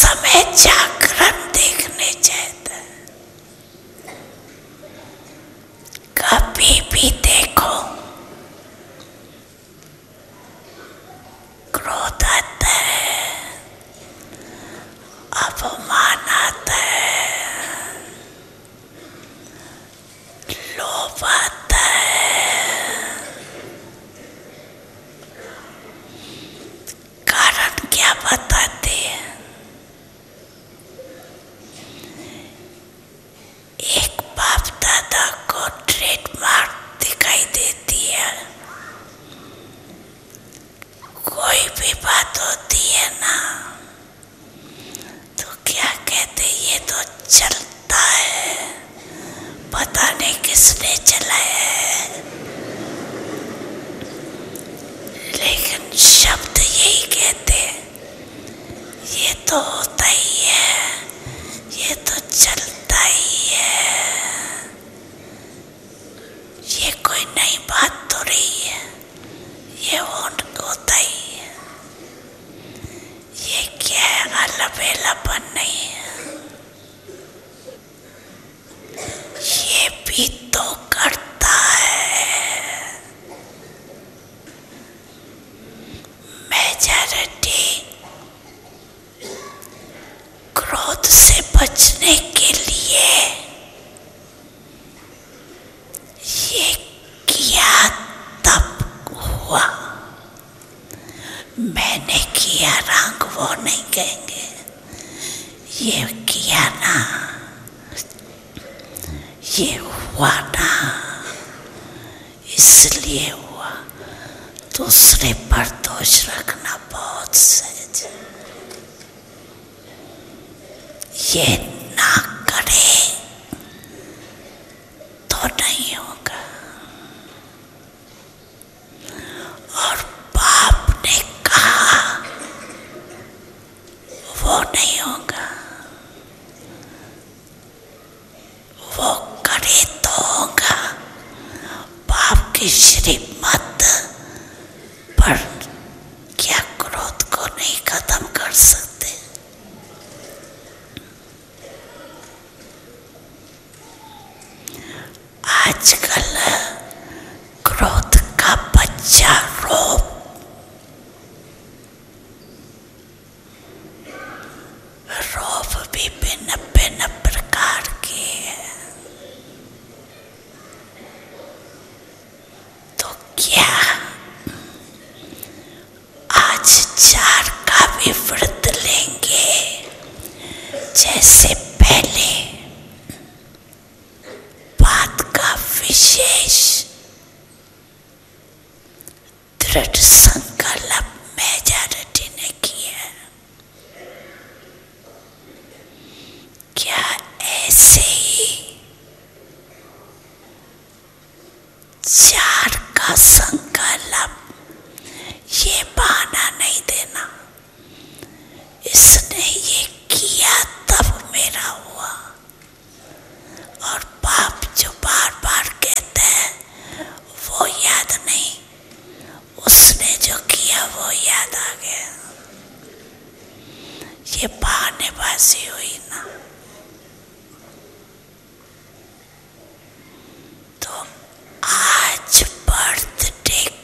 समय जागरण देखने जाता। कभी भी देखो क्रोध आता है, अपमान आता है, लोभ आता है। कारण क्या बताते हैं? एक बाप दादा को ट्रेडमार्क दिखाई देती है। कोई भी बात होती है ना तो क्या कहते, ये तो चलता है, पता नहीं किसने चलाया है, लेकिन शब्द यही कहते, ये तो होता ही है, ये तो चलता ही है, ये कोई नई बात तो नहीं है, ये होता ही है, ये क्या है, अलबेलापन नहीं है, ये भी तो करता है। मेजॉरिटी क्रोध से बचने के लिए ये किया तब हुआ। मैंने किया रंग वो नहीं कहेंगे, ये किया ना, ये हुआ ना, इसलिए हुआ। दूसरे पर दोष रखना बहुत सहज है। ये ना करे तो नहीं होगा। और बाप ने कहा वो नहीं होगा, वो करे तो होगा। बाप की श्रीमत पर क्या क्रोध को नहीं खत्म कर सकते? आजकल क्रोध का बच्चा रोब भी भिन्न भिन्न प्रकार के है। तो क्या आज 4 का भी व्रत लेंगे जैसे पहले? बात का विशेष दृढ़ संकल्प मेजॉरिटी ने किया। क्या ऐसे ही 4 का संकल्प, ये बहाना नहीं देना, इसने ये किया तब मेरा हुआ। और बाप जो बार बार कहते हैं वो याद नहीं, उसने जो किया वो याद आ गया। ये बहानेबाजी हुई ना। तो आज बर्थडे